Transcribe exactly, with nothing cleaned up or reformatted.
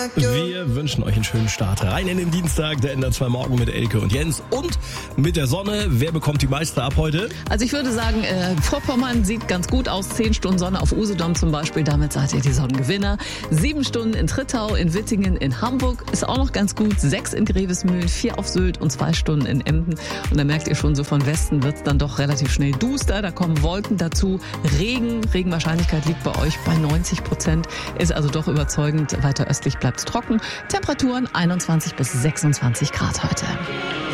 Wir wünschen euch einen schönen Start rein in den Dienstag, der N D R zwei Morgen mit Elke und Jens und mit der Sonne. Wer bekommt die Meister ab heute? Also ich würde sagen, äh, Vorpommern sieht ganz gut aus. Zehn Stunden Sonne auf Usedom zum Beispiel, damit seid ihr die Sonnengewinner. Sieben Stunden in Trittau, in Wittingen, in Hamburg ist auch noch ganz gut. Sechs in Grevesmühlen, vier auf Sylt und zwei Stunden in Emden. Und da merkt ihr schon, so von Westen wird es dann doch relativ schnell duster. Da kommen Wolken dazu. Regen, Regenwahrscheinlichkeit liegt bei euch bei neunzig Prozent. Ist also doch überzeugend. Weiter östlich bleibt es trocken. Temperaturen einundzwanzig bis sechsundzwanzig Grad heute.